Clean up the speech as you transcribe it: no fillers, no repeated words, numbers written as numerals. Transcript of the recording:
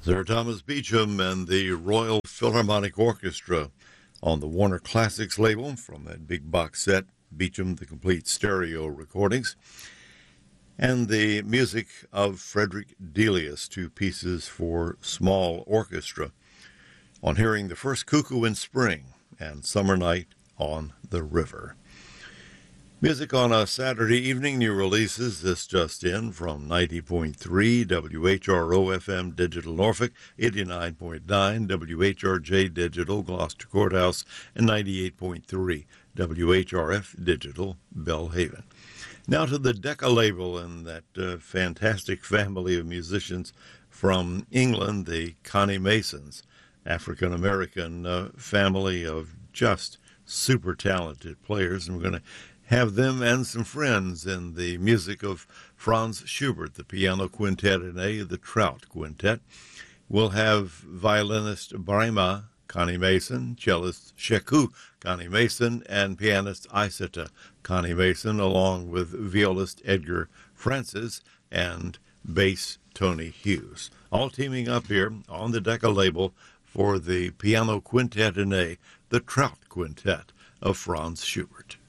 Sir Thomas Beecham and the Royal Philharmonic Orchestra on the Warner Classics label from that big box set, Beecham, the Complete Stereo Recordings, and the music of Frederick Delius, two pieces for small orchestra, on hearing the first Cuckoo in Spring and Summer Night on the River. Music on a Saturday evening, new releases. This just in from 90.3 WHRO FM Digital Norfolk, 89.9 WHRJ Digital Gloucester Courthouse, and 98.3 WHRF Digital Belhaven. Now to the Decca label and that fantastic family of musicians from England, the Connie Masons, African-American family of just super talented players. And we're going to have them and some friends in the music of Franz Schubert, the piano quintet in A, the Trout Quintet. We'll have violinist Brahma, Connie Mason, cellist Sheku, Connie Mason, and pianist Isata, Connie Mason, along with violist Edgar Francis and bass Tony Hughes. All teaming up here on the Decca label for the piano quintet in A, the Trout Quintet of Franz Schubert.